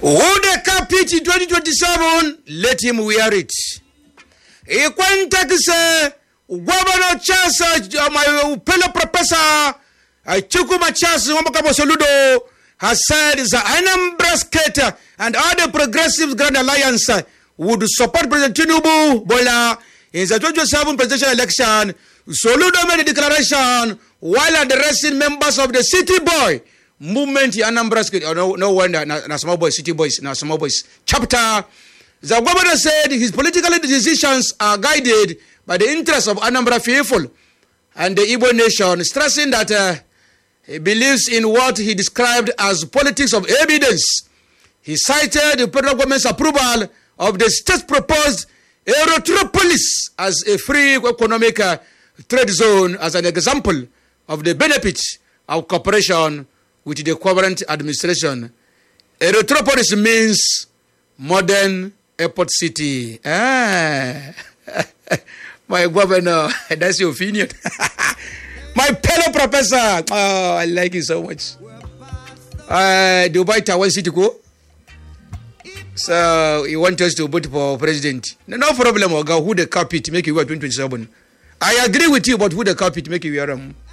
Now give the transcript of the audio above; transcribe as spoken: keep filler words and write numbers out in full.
Who the carpet in twenty twenty-seven, let him wear it. E kwanta kise Governor Charles my fellow professor Chukuma Charles Wambaka Soludo has said the Anambra State and other progressives Grand Alliance would support President Tinubu Bola in the twenty twenty-seven presidential election. Soludo made a declaration while addressing members of the City Boy movement in Anambra State. Oh, no, no wonder, na small boys, City Boys, na small boys chapter. The governor said his political decisions are guided by the interests of Anambra people and the Igbo nation, stressing that uh, he believes in what he described as politics of evidence. He cited the federal government's approval of the state's proposed Aerotropolis as a free economic uh, trade zone as an example of the benefits of cooperation with the current administration. Aerotropolis means modern airport city. Ah. My governor, that's your opinion. My fellow professor, oh, I like it so much. Uh, Dubai Tower City go. So you want us to vote for president? No, no problem. I'll go who the carpet make you wear twenty twenty-seven. I agree with you, but who the carpet make you wear them?